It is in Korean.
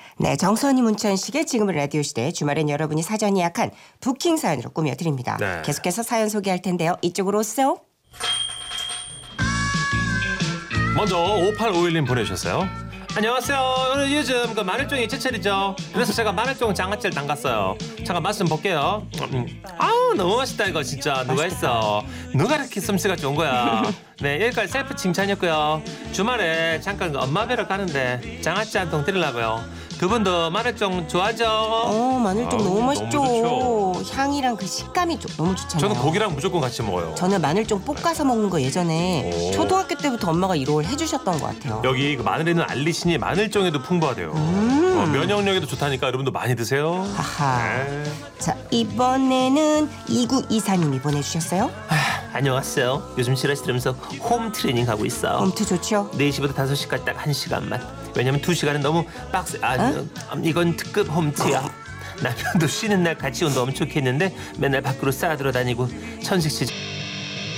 네, 정선이 문천식의 지금은 라디오 시대 주말엔 여러분이 사전 예약한 부킹 사연으로 꾸며드립니다. 네. 계속해서 사연 소개할 텐데요. 이쪽으로 오세요. 먼저 5851님 보내주셨어요. 안녕하세요. 오늘 요즘 그 마늘종이 제철이죠. 그래서 제가 마늘종 장아찌를 담갔어요. 잠깐 맛 좀 볼게요. 아우 너무 맛있다 이거 진짜. 누가 했어? 누가 이렇게 솜씨가 좋은 거야? 네, 여기까지 셀프 칭찬이었고요. 주말에 잠깐 엄마 뵈러 가는데 장아찌 한 통 드리려고요. 두 분도 마늘종 좋아하죠? 마늘종 너무 너무 맛있죠. 좋죠. 향이랑 그 식감이 너무 좋잖아요. 저는 고기랑 무조건 같이 먹어요. 저는 마늘종 볶아서 먹는 거 예전에 오. 초등학교 때부터 엄마가 이걸 해주셨던 것 같아요. 여기 그 마늘에 있는 알리신이 마늘종에도 풍부하대요. 면역력에도 좋다니까 여러분도 많이 드세요. 하하. 네. 자, 이번에는 2924님이 보내주셨어요. 안녕하세요. 요즘 지라시 들으면서 홈 트레이닝 하고 있어. 홈트 좋죠? 4시부터 5시까지 딱 1시간만. 왜냐면 2시간은 너무 빡세. 이건 특급 홈트야. 남편도 쉬는 날 같이 운동하면 좋겠는데 맨날 밖으로 싸돌아다니고 천식씨